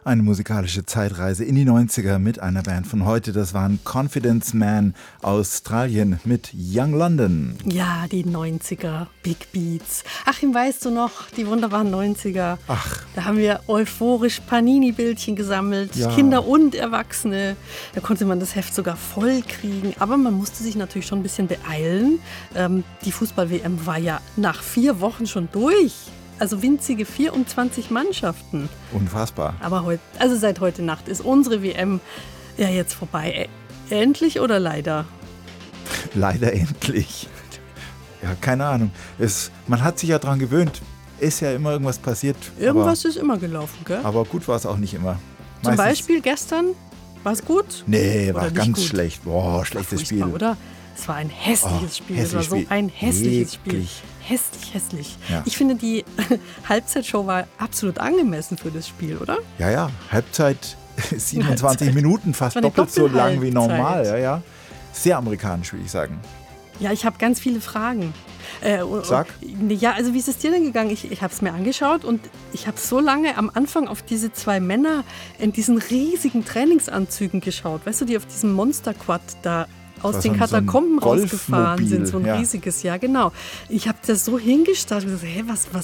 Eine musikalische Zeitreise in die 90er mit einer Band von heute. Das waren Confidence Man Australien mit Young London. Ja, die 90er, Big Beats. Achim, weißt du noch, die wunderbaren 90er? Ach. Da haben wir euphorisch Panini-Bildchen gesammelt, Ja. Kinder und Erwachsene. Da konnte man das Heft sogar voll kriegen. Aber man musste sich natürlich schon ein bisschen beeilen. Die Fußball-WM war ja nach 4 Wochen schon durch. Also winzige 24 Mannschaften. Unfassbar. Aber seit heute Nacht ist unsere WM ja jetzt vorbei. Endlich oder leider? Leider endlich. Ja, keine Ahnung. Man hat sich ja dran gewöhnt. Ist ja immer irgendwas passiert. Irgendwas ist immer gelaufen, gell? Aber gut war es auch nicht immer. Zum Beispiel gestern, war es gut? Nee, Oder war nicht ganz gut? schlecht. Boah, schlechtes Furchtbar, Spiel. oder? Es war ein hässliches Spiel. Es war so Spiel. ein hässliches Spiel. Eklig. Hässlich. Ja. Ich finde, die Halbzeitshow war absolut angemessen für das Spiel, oder? Ja. Halbzeit 27 Minuten, fast Das war eine doppelt so lang wie Doppelhalbzeit. normal. Ja. Sehr amerikanisch, würde ich sagen. Ja, ich habe ganz viele Fragen. Sag. Ja, also wie ist es dir denn gegangen? Ich habe es mir angeschaut und ich habe so lange am Anfang auf diese 2 Männer in diesen riesigen Trainingsanzügen geschaut. Weißt du, die auf diesem Monster-Quad da aus war den so ein Katakomben Golfmobil, rausgefahren sind. So ein ja. riesiges, ja genau. Ich habe das so hingestarrt und gesagt, hey, was